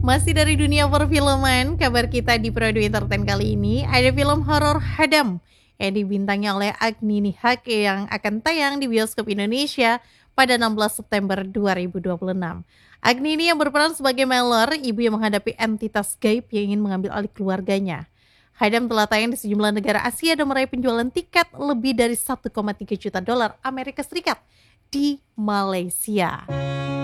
Masih dari dunia perfilman, kabar kita di Pradu Entertain kali ini ada film horor Hadam yang dibintangi oleh Agni Nihak yang akan tayang di bioskop Indonesia pada 16 September 2026. Agni ini yang berperan sebagai Meller, ibu yang menghadapi entitas gaib yang ingin mengambil alih keluarganya. Hadam telah tayang di sejumlah negara Asia dan meraih penjualan tiket lebih dari 1,3 juta dolar Amerika Serikat di Malaysia.